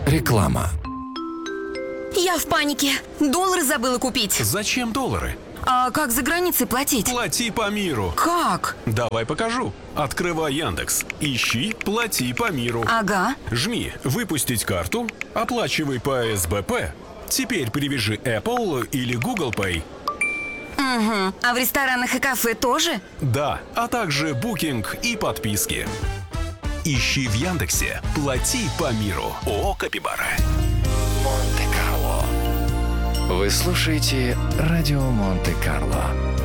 Реклама. Я в панике. Доллары забыла купить. Зачем доллары? А как за границей платить? Плати по миру. Как? Давай покажу. Открывай Яндекс. Ищи «Плати по миру». Ага. Жми «Выпустить карту», оплачивай по СБП. Теперь привяжи Apple или Google Pay. Угу. А в ресторанах и кафе тоже? Да, а также букинг и подписки. Ищи в Яндексе «Плати по миру». ООО «Капибара». Монте-Карло. Вы слушаете радио Монте-Карло.